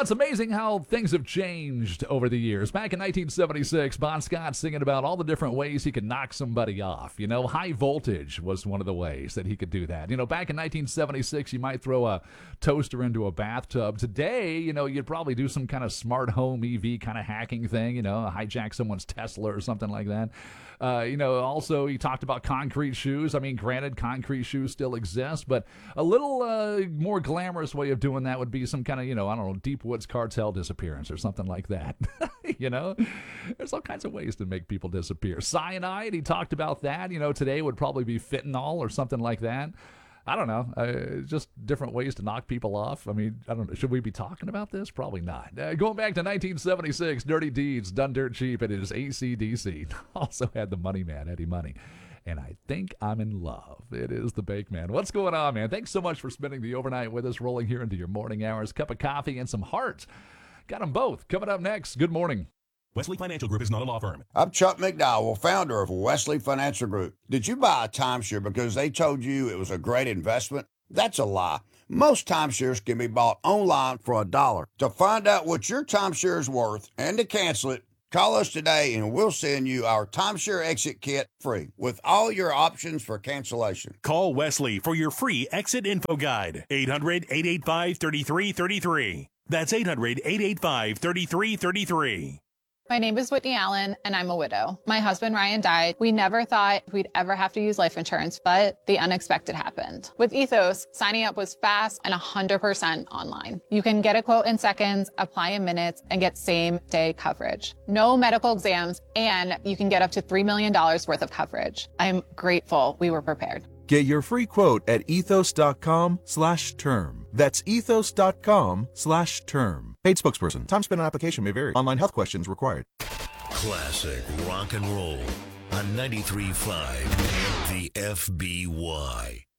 it's amazing how things have changed over the years. Back in 1976, Bon Scott singing about all the different ways he could knock somebody off. High voltage was one of the ways that he could do that. Back in 1976, you might throw a toaster into a bathtub. Today, you'd probably do some kind of smart home EV kind of hacking thing, hijack someone's Tesla or something like that. Also, he talked about concrete shoes. I mean, granted, concrete shoes still exist, but a little more glamorous way of doing that would be some kind of, I don't know, Deep Woods cartel disappearance or something like that. There's all kinds of ways to make people disappear. Cyanide, he talked about that. Today would probably be fentanyl or something like that. I don't know. Just different ways to knock people off. I mean, I don't know. Should we be talking about this? Probably not. Going back to 1976, Dirty Deeds, Done Dirt Cheap. It is AC/DC. Also had the Money Man, Eddie Money. And I think I'm in love. It is the Bake Man. What's going on, man? Thanks so much for spending the overnight with us, rolling here into your morning hours. Cup of coffee and some heart. Got them both. Coming up next. Good morning. Wesley Financial Group is not a law firm. I'm Chuck McDowell, founder of Wesley Financial Group. Did you buy a timeshare because they told you it was a great investment? That's a lie. Most timeshares can be bought online for $1. To find out what your timeshare is worth and to cancel it, call us today and we'll send you our timeshare exit kit free with all your options for cancellation. Call Wesley for your free exit info guide. 800-885-3333. That's 800-885-3333. My name is Whitney Allen, and I'm a widow. My husband, Ryan, died. We never thought we'd ever have to use life insurance, but the unexpected happened. With Ethos, signing up was fast and 100% online. You can get a quote in seconds, apply in minutes, and get same-day coverage. No medical exams, and you can get up to $3 million worth of coverage. I'm grateful we were prepared. Get your free quote at ethos.com/term. That's ethos.com/term. Paid spokesperson. Time spent on application may vary. Online health questions required. Classic rock and roll on 93.5 The FBY.